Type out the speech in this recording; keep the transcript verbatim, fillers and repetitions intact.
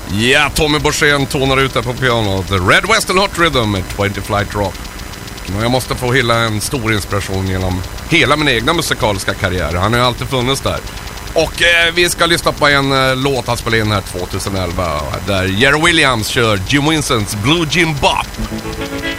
Ja, Tommy Borssén tonar ut där på pianot. Red Western Hot Rhythm med tjugo Flight Drop. Och jag måste få hylla en stor inspiration genom hela min egna musikaliska karriär. Han har ju alltid funnits där. Och eh, vi ska lyssna på en eh, låt han spelade in här tjugoelva där Jerry Williams kör Jim Vincents Blue Jim Bop.